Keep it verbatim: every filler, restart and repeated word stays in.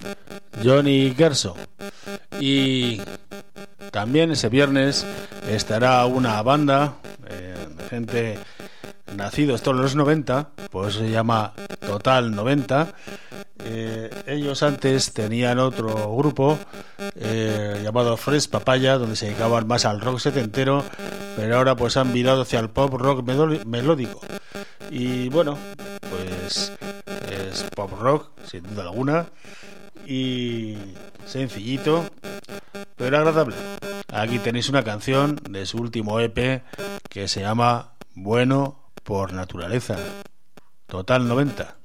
Johnny Gerson. Y también ese viernes estará una banda eh, de gente nacidos todos los noventa, pues se llama Total noventa. Eh, ellos antes tenían otro grupo eh, llamado Fresh Papaya, donde se dedicaban más al rock setentero, pero ahora pues han virado hacia el pop rock melódico. Y bueno, pues es pop rock sin duda alguna, y sencillito pero agradable. Aquí tenéis una canción de su último E P que se llama Bueno por Naturaleza. Total noventa.